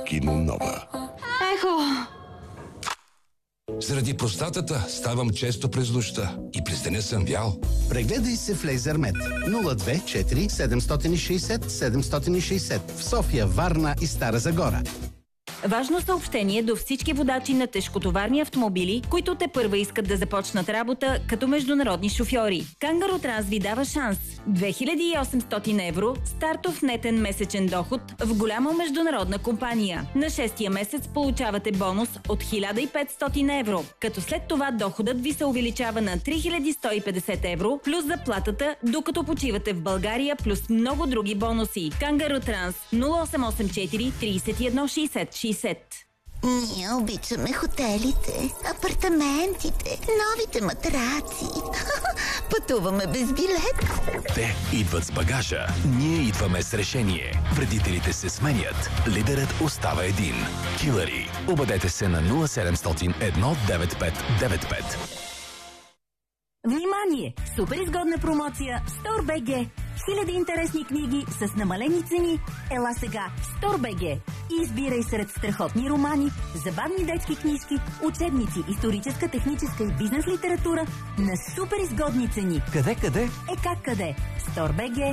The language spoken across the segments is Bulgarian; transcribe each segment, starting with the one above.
Кинонова. Ехо! Заради простатата ставам често през нощта и през деня съм вял. Прегледай се в Лейзермет 024 760 760 в София, Варна и Стара Загора. Важно съобщение до всички водачи на тежкотоварни автомобили, които тепърва искат да започнат работа като международни шофьори. Кангаро Транс ви дава шанс. 2800 евро стартов нетен месечен доход в голяма международна компания. На 6-тия месец получавате бонус от 1500 евро, като след това доходът ви се увеличава на 3150 евро плюс заплатата, докато почивате в България, плюс много други бонуси. Кангаро Транс 0884 31 60 60. Ние обичаме хотелите, апартаментите, новите матраци. Пътуваме без билет. Те идват с багажа, ние идваме с решение. Вредителите се сменят, лидерът остава един. Килъри. Обадете се на 0700 19595. Внимание! Супер изгодна промоция в StoreBG. Хиляди интересни книги с намалени цени. Ела сега в StoreBG и избирай сред страхотни романи, забавни детски книжки, учебници, историческа, техническа и бизнес литература на супер изгодни цени. Къде? Как къде? StoreBG.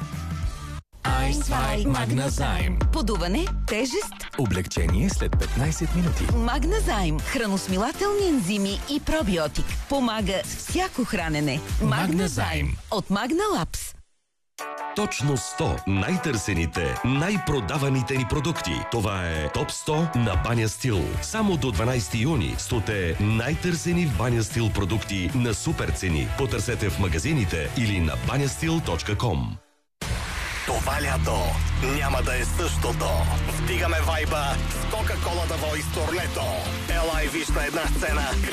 Айсвай Магназайм. Подуване, тежест, Облегчение след 15 минути. Магназайм. Храносмилателни ензими и пробиотик. Помага с всяко хранене. Магназайм. От Магна Лапс. Точно 100 най-търсените, най-продаваните ни продукти. Това е Топ 100 на Баня Стил. Само до 12 юни 100 най-търсени в Баня Стил продукти на супер цени. Потърсете в магазините или на banyastill.com. Това лято няма да е същото. Вдигаме вайба с Кока-Кола да вой с турнето. Ела и виж на една сцена